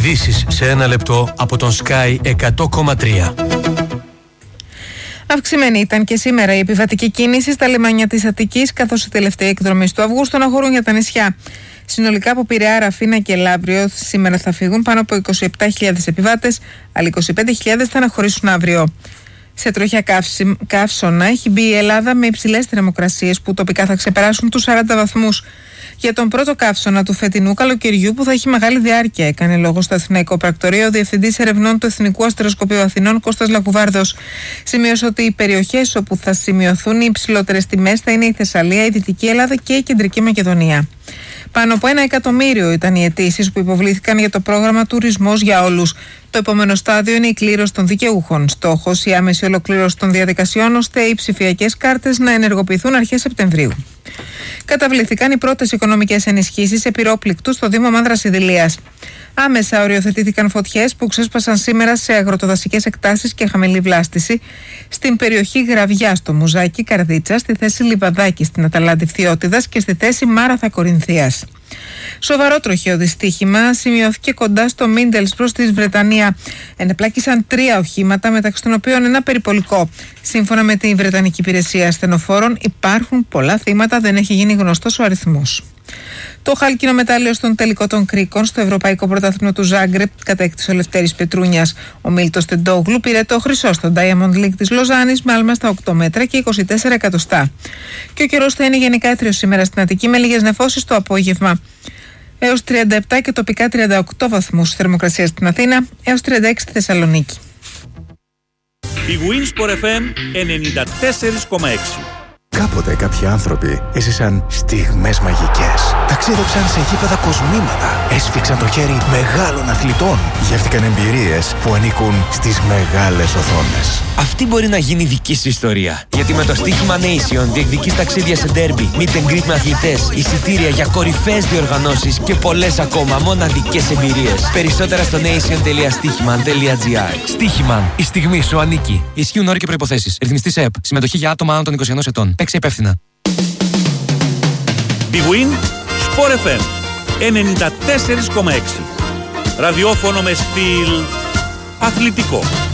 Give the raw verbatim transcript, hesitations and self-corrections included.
Ειδήσεις σε ένα λεπτό από τον Sky εκατό κόμμα τρία. Αυξημένη ήταν και σήμερα η επιβατική κίνηση στα λιμάνια της Αττικής, καθώς οι τελευταίοι εκδρομείς του Αυγούστου αναχωρούν για τα νησιά. Συνολικά από Πειραιά, Ραφίνα και Λαύριο σήμερα θα φύγουν πάνω από είκοσι επτά χιλιάδες επιβάτες, αλλά είκοσι πέντε χιλιάδες θα αναχωρήσουν αύριο. Σε τροχιά καύση, καύσωνα έχει μπει η Ελλάδα με υψηλές θερμοκρασίες που τοπικά θα ξεπεράσουν τους σαράντα βαθμούς. Για τον πρώτο καύσωνα του φετινού καλοκαιριού που θα έχει μεγάλη διάρκεια, έκανε λόγο στο Αθηναϊκό Πρακτορείο ο Διευθυντής Ερευνών του Εθνικού Αστεροσκοπείου Αθηνών, Κώστας Λακουβάρδος. Σημείωσε ότι οι περιοχές όπου θα σημειωθούν οι υψηλότερες τιμές θα είναι η Θεσσαλία, η Δυτική Ελλάδα και η Κεντρική Μακεδονία. Πάνω από ένα εκατομμύριο ήταν οι αιτήσεις που υποβλήθηκαν για το πρόγραμμα Τουρισμός για Όλους. Το επόμενο στάδιο είναι η κλήρωση των δικαιούχων. Στόχος η άμεση ολοκλήρωση των διαδικασιών ώστε οι ψηφιακές κάρτες να ενεργοποιηθούν αρχές Σεπτεμβρίου. Καταβληθήκαν οι πρώτες οικονομικές ενισχύσεις σε πυρόπληκτους στο Δήμο Μάνδρας Ιδηλίας. Άμεσα οριοθετήθηκαν φωτιές που ξέσπασαν σήμερα σε αγροτοδασικές εκτάσεις και χαμηλή βλάστηση στην περιοχή Γραβιά, στο Μουζάκι Καρδίτσα, στη θέση Λιβαδάκη στην Αταλάντη Φθιώτιδας και στη θέση Μάραθα Κορινθίας. Σοβαρό τροχαίο δυστύχημα σημειώθηκε κοντά στο Μίντελς προς τη Βρετανία. Ενεπλάκησαν τρία οχήματα, μεταξύ των οποίων ένα περιπολικό. Σύμφωνα με την Βρετανική Υπηρεσία Ασθενοφόρων, υπάρχουν πολλά θύματα, δεν έχει γίνει γνωστός ο αριθμός. Το χάλκινο μετάλλιο στον τελικό των κρίκων στο Ευρωπαϊκό Πρωτάθλημα του Ζάγκρεπ κατέκτησε ο Λευτέρης Πετρούνιας. Ο Μίλτος Τεντόγλου πήρε το χρυσό στο Diamond League της Λοζάνης με άλμα στα οκτώ μέτρα και είκοσι τέσσερα εκατοστά. Και ο καιρός θα είναι γενικά έτριος σήμερα στην Αττική με λίγες νεφώσεις το απόγευμα. Έως τριάντα επτά και τοπικά τριάντα οκτώ βαθμούς θερμοκρασία στην Αθήνα, έως τριάντα έξι στη Θεσσαλονίκη. Η Winsport εφ εμ ενενήντα τέσσερα κόμμα έξι. Κάποτε κάποιοι άνθρωποι έζησαν στιγμές μαγικές. Ταξίδεψαν σε γήπεδα κοσμήματα. Έσφιξαν το χέρι μεγάλων αθλητών. Γεύτηκαν εμπειρίες που ανήκουν στις μεγάλες οθόνες. Αυτή μπορεί να γίνει δική σου ιστορία. Γιατί με το στοίχημα Nation διεκδικείς ταξίδια σε ντέρμπι, meet and greet με αθλητές, εισιτήρια για κορυφαίες διοργανώσεις και πολλές ακόμα μοναδικές εμπειρίες. Περισσότερα στο nation τελεία στοίχημαν τελεία τζι άρ. Στοίχημαν. Η στιγμή σου ανήκει. Ισχύουν όροι και προϋποθέσεις. Ρυθμιστής ΕΕΠ. Συμμετοχή για άτομα άνω των είκοσι ενός ετών. Παίξε υπεύθυνα. Big Win Sport εφ εμ ενενήντα τέσσερα κόμμα έξι. Ραδιόφωνο με στυλ αθλητικό.